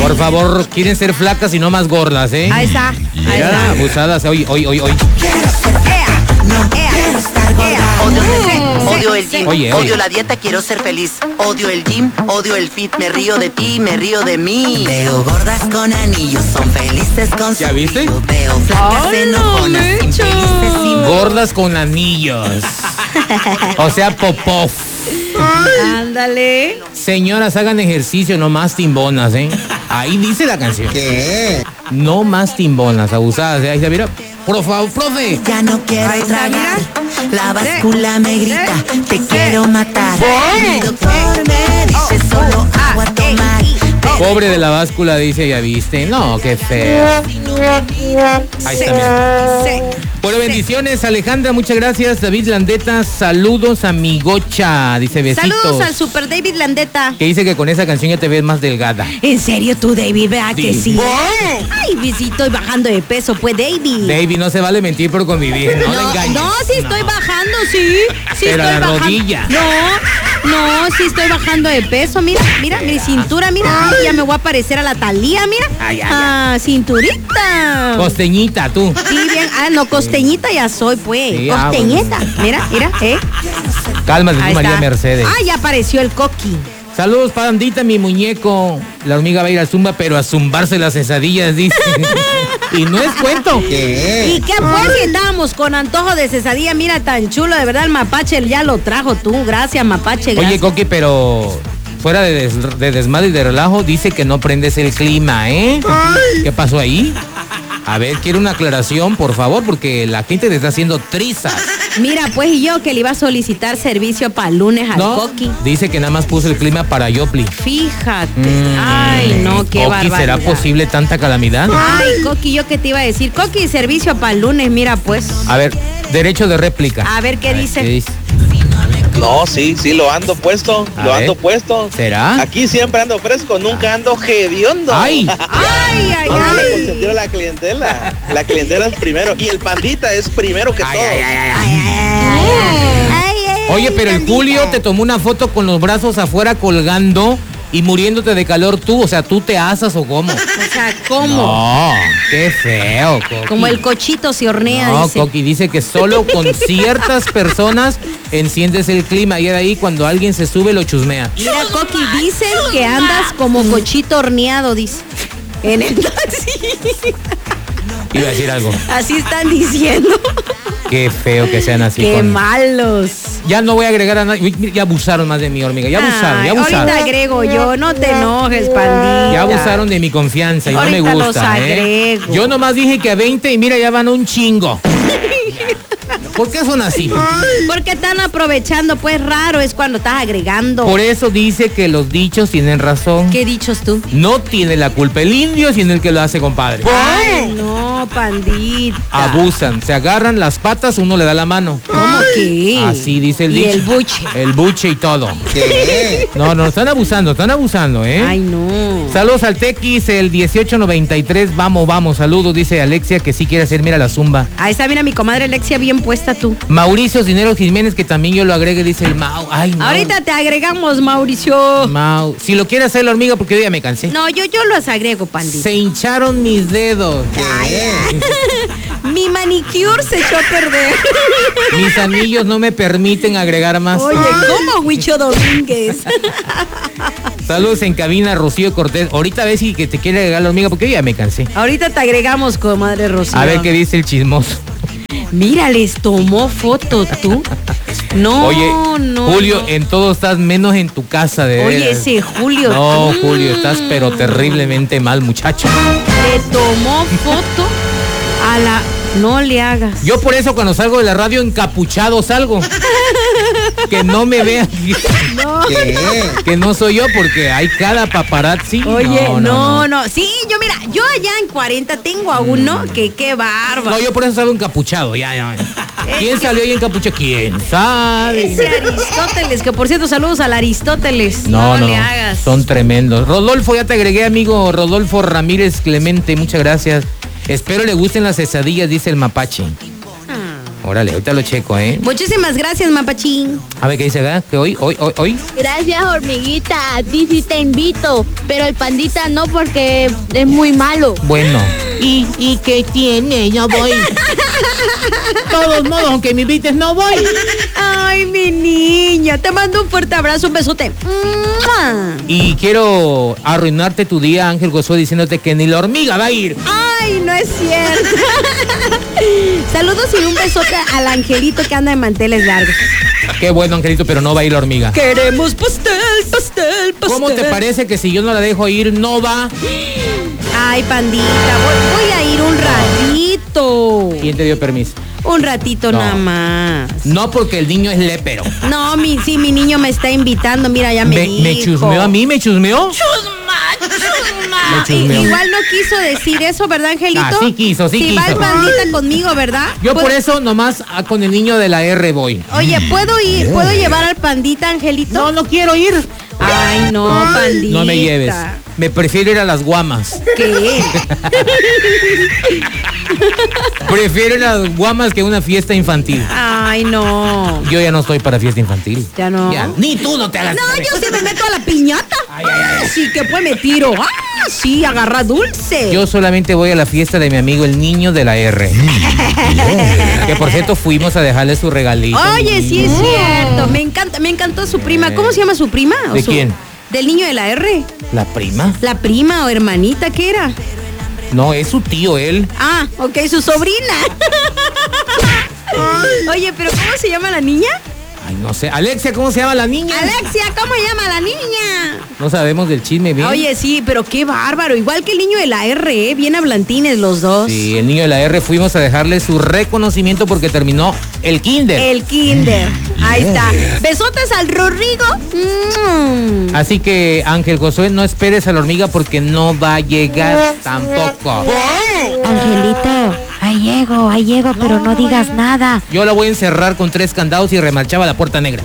Por favor, quieren ser flacas y no más gordas, ¿eh? Ahí está. Mira, abusadas, hoy. Odio el gym, odio la dieta, quiero ser feliz. Odio el gym, odio el fit, me río de ti, me río de mí. Veo gordas con anillos, son felices con su. ¿Ya viste? Veo flacas enojonas, infelices sin. Gordas con anillos. O sea, popov. Ándale. Señoras, hagan ejercicio, no más timbonas, ¿eh? Ahí dice la canción. ¿Qué? No más timbonas, abusadas, ¿eh? Ahí se mira. Por favor, profe. Ya no quiero tragar, la báscula me grita, te quiero matar. Mi doctor me dice solo agua tomar. Pobre de la báscula, dice, ya viste. No, qué feo. Ahí está, mira. Bueno, bendiciones, Alejandra, muchas gracias. David Landeta, saludos a mi gocha, dice besitos. Saludos al Super David Landeta. Que dice que con esa canción ya te ves más delgada. ¿En serio tú, David? ¿Verdad que sí? Ay, visito, estoy bajando de peso, pues, David. David, no se vale mentir por convivir, no le engañes. No, sí estoy bajando, sí. Pero estoy la bajando. rodilla. No, sí estoy bajando de peso. Mira, mi cintura, mira. Ay, ya me voy a parecer a la Talía, mira. Cinturita. Costeñita, tú. Sí, bien. No, costeñita ya soy, pues. Sí, costeñita. Bueno. Mira, Cálmate, Ahí tú, María está. Mercedes. Ya apareció el coqui. Saludos, pandita, mi muñeco. La hormiga va a ir al zumba, pero a zumbarse las cesadillas, dice. Y no es cuento. ¿Qué? ¿Y qué pues si estábamos con antojo de cesadilla? Mira, tan chulo, de verdad, el mapache ya lo trajo tú. Gracias, mapache, gracias. Oye, Coqui, pero fuera de desmadre y de relajo, dice que no prendes el clima, ¿eh? ¿Qué pasó ahí? A ver, quiero una aclaración, por favor, porque la gente te está haciendo trizas. Mira, pues y yo que le iba a solicitar servicio para el lunes al Coqui. Dice que nada más puso el clima para Yopli. Fíjate. Ay, no, qué Coqui, barbaridad. ¿será posible tanta calamidad? Ay, Coqui, yo que te iba a decir. Coqui, servicio para el lunes, mira, pues. A ver, derecho de réplica. A ver qué dice. ¿Qué dice? No, sí, lo ando puesto, ando puesto. ¿Será? Aquí siempre ando fresco, nunca ando hediondo. ¡Ay! ¡Ay, ay, No, ay! consentir a la clientela. La clientela es primero y el pandita es primero que todo. Oye, pero el Julio te tomó una foto con los brazos afuera colgando y muriéndote de calor tú. O sea, ¿tú te asas o cómo? O sea, ¿cómo? No, qué feo, Coqui. Como el cochito se hornea, No, dice. Coqui dice que solo con ciertas personas enciendes el clima y de ahí cuando alguien se sube lo chusmea. Mira, Coqui, dicen que andas como cochito horneado, dice. En el taxi. Iba a decir algo. Así están diciendo. Qué feo que sean así. Qué malos. Ya no voy a agregar a nadie. Uy, ya abusaron más de mí, hormiga. Ya abusaron, ya abusaron. Ahorita agrego yo, no te enojes, pandita. Ya abusaron de mi confianza y Ahorita no me gusta. los agrego. Yo nomás dije que a 20 y mira, ya van un chingo. ¿Por qué son así? Porque están aprovechando, pues raro es cuando estás agregando. Por eso dice que los dichos tienen razón. ¿Qué dichos tú? No tiene la culpa el indio, sino el que lo hace, compadre. Ay, no, pandita. Abusan, se agarran las patas, uno le da la mano. ¿Cómo que? Así dice el Y dicho. el buche. El buche y todo. ¿Qué? No, están abusando, ¿eh? Ay, no. Saludos al Tequis, el 1893, vamos, saludos, dice Alexia, que sí quiere hacer, mira la zumba. Ahí está, mira, mi comadre Alexia, bien puesta tú. Mauricio Dinero Jiménez, que también yo lo agregue, dice el Mau. Ay, no. Ahorita te agregamos, Mauricio. Mau, si lo quiere hacer la hormiga, porque hoy ya me cansé. No, yo los agrego, pandita. Se hincharon mis dedos. Mi manicure se echó a perder. Mis anillos no me permiten agregar más. Oye, ¿cómo, Huicho Domínguez? Saludos en cabina, Rocío Cortés. Ahorita ves si que te quiere agregar la hormiga, porque hoy ya me cansé. Ahorita te agregamos, comadre Rocío. A ver qué dice el chismoso. Mira, les tomó foto tú. No, Oye, no. Julio, no. en todo estás menos en tu casa, de Oye, veras. ese Julio. No, Julio, estás pero terriblemente mal, muchacho. Le tomó foto a la... No le hagas. Yo por eso cuando salgo de la radio encapuchado salgo. Que no me vean. No. ¿Qué? Que no soy yo porque hay cada paparazzi. Oye, no. Sí, yo allá en 40 tengo a uno que qué bárbaro. No, yo por eso salgo encapuchado, ya. ¿Quién salió ahí encapuchado? ¿Quién sabe? Ese Aristóteles, que por cierto, saludos al Aristóteles. No, le hagas. son tremendos. Rodolfo, ya te agregué, amigo. Rodolfo Ramírez Clemente, muchas gracias. Espero le gusten las cesadillas, dice el mapache. Órale, ahorita lo checo, ¿eh? Muchísimas gracias, mapachín. A ver, ¿qué dice acá? ¿Que hoy? Gracias, hormiguita. A ti sí te invito, pero el pandita no porque es muy malo. Bueno. ¿Y qué tiene? No voy. Todos modos, aunque me invites, no voy. Ay, mi niña. Te mando un fuerte abrazo, un besote. Y quiero arruinarte tu día, Ángel Josué, diciéndote que ni la hormiga va a ir. Ay, no es cierto. Saludos y un besote al angelito que anda en manteles largos. Qué bueno, Angelito, pero no va a ir la hormiga. Queremos pastel. ¿Cómo te parece que si yo no la dejo ir, no va? Ay, pandita, voy a ir un ratito. ¿Quién te dio permiso? Un ratito No. nada más. No, porque el niño es lépero. No, mi niño me está invitando, mira, ya me dijo. ¿Me chusmeó a mí? ¿Me chusmeó? Me chusmeó. Igual no quiso decir eso, ¿verdad, Angelito? Ah, sí quiso. Si va el pandita conmigo, ¿verdad? Yo por eso nomás con el niño de la R voy. Oye, ¿puedo llevar al pandita, Angelito? No quiero ir. Ay, no, pandita. No me lleves. Me prefiero ir a las Guamas. ¿Qué? Prefiero ir a las Guamas que una fiesta infantil. Ay, no. Yo ya no estoy para fiesta infantil. Ya no. Ya, ni tú no te hagas. No, yo sí me meto a la piñata. Sí, que pues me tiro. Sí, agarra dulce. Yo solamente voy a la fiesta de mi amigo el niño de la R. Que por cierto fuimos a dejarle su regalito. Oye, sí es cierto. Me encantó su prima. ¿Cómo se llama su prima? ¿De quién? Del niño de la R. ¿La prima? La prima o hermanita, ¿qué era? No, es su tío él. Ah, ok, su sobrina. Oye, pero ¿cómo se llama la niña? Ay, no sé. Alexia, ¿cómo se llama la niña? Alexia, ¿cómo se llama la niña? No sabemos del chisme bien. Oye, sí, pero qué bárbaro. Igual que el niño de la R, bien hablantines los dos. Sí, el niño de la R fuimos a dejarle su reconocimiento porque terminó el kinder. El kinder. Ahí está. Besotes al Rodrigo. Así que, Ángel Josué, no esperes a la hormiga porque no va a llegar tampoco. Angelito, ahí llego, pero no digas nada. Yo la voy a encerrar con 3 candados y remarchaba la puerta negra.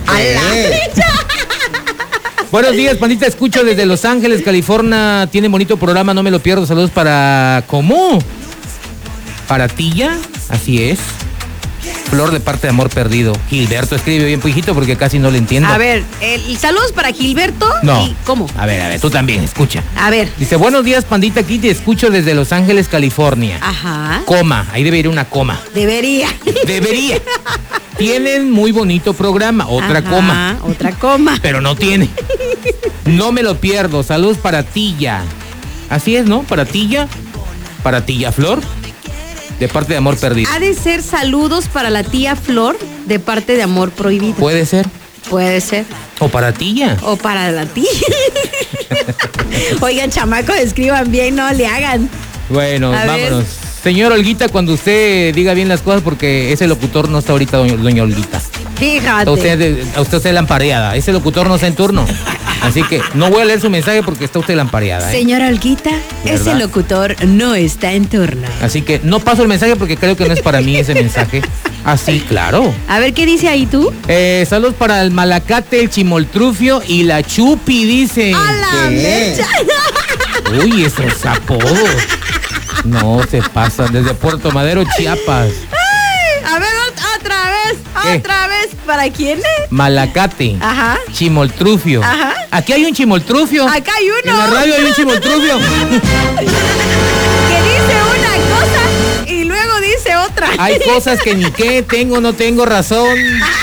Buenos días, pandita, escucho desde Los Ángeles, California. Tiene bonito programa, no me lo pierdo. Saludos para... ¿Cómo? ¿Para Tilla? Así es. Flor de parte de Amor Perdido. Gilberto escribe bien, pujito, porque casi no le entiendo. A ver, saludos para Gilberto. No. ¿Y cómo? A ver, tú también, escucha. A ver. Dice, buenos días, pandita, aquí te escucho desde Los Ángeles, California. Ajá. Coma, ahí debe ir una coma. Debería. Tienen muy bonito programa, otra Ajá, coma. Otra coma. Pero no tiene. No me lo pierdo. Saludos para Tilla. Así es, ¿no? Para Tilla Flor, de parte de Amor Perdido. Ha de ser saludos para la tía Flor, de parte de Amor Prohibido. Puede ser. Puede ser. O para Tilla. O para la tía. Oigan, chamacos, escriban bien, no le hagan. Bueno, A vámonos. ver. Señor Olguita, cuando usted diga bien las cosas, porque ese locutor no está ahorita, doña Olguita. Fíjate. A usted está lampareada. Ese locutor no está en turno. Así que no voy a leer su mensaje porque está usted lampareada. Señora Olguita, ese ¿Verdad? locutor no está en turno. Así que no paso el mensaje porque creo que no es para mí ese mensaje. Así, claro. A ver, ¿qué dice ahí tú? Saludos para el Malacate, el Chimoltrufio y la Chupi, dice. ¡A la mecha! Uy, esos apodos. No se pasan. Desde Puerto Madero, Chiapas. A ver, ¿Qué? otra vez. ¿Para quién es? Malacate. Ajá. Chimoltrufio. Ajá. Aquí hay un Chimoltrufio. Acá hay uno. En la radio hay un Chimoltrufio. Que dice una cosa y luego dice otra. Hay cosas que ni qué, tengo, no tengo razón.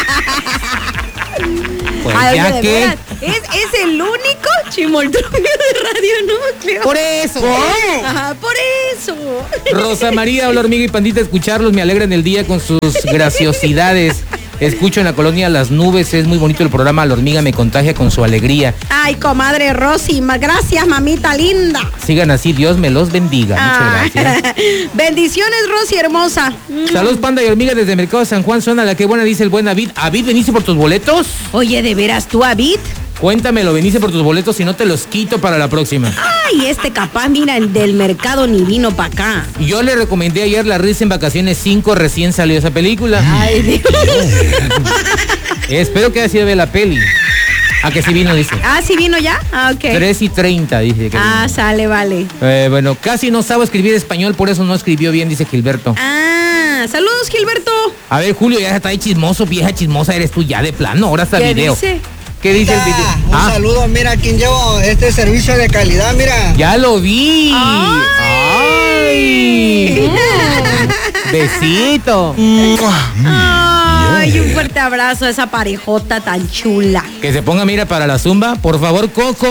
Pues Ay, ya de que. veras, es el único Chimoltrufio de Radio Núcleo. Por eso. Ajá, por eso. Rosa María, hola hormiga y pandita, escucharlos me alegra en el día con sus graciosidades. Escucho en la colonia Las Nubes, es muy bonito el programa, la hormiga me contagia con su alegría. Ay, comadre Rosy, gracias, mamita linda. Sigan así, Dios me los bendiga. Muchas gracias. Bendiciones, Rosy hermosa. Saludos, panda y hormiga desde Mercado San Juan, zona la que buena, dice el buen David. ¿David, veniste por tus boletos? Oye, ¿de veras tú, Abid? Cuéntamelo, veniste por tus boletos, si no te los quito para la próxima. Ay, capaz, mira, el del mercado ni vino para acá. Yo le recomendé ayer La Risa en Vacaciones 5, recién salió esa película. Ay, Dios. Espero que haya sido de la peli. Ah, que sí vino, dice. Ah, ¿sí vino ya? Ah, ok. 3:30, dice que Ah, vino. sale, vale. Bueno, casi no sabe escribir español, por eso no escribió bien, dice Gilberto. Ah, Saludos, Gilberto. A ver, Julio, ya está ahí chismoso, vieja chismosa, eres tú ya de plano, ahora está ¿Qué video. dice? ¿Qué dice el video? Un saludo, mira, quien llevo este servicio de calidad, mira. Ya lo vi. ¡Ay! Besito. Ay, un fuerte abrazo a esa parejota tan chula. Que se ponga, mira, para la zumba. Por favor, Coco.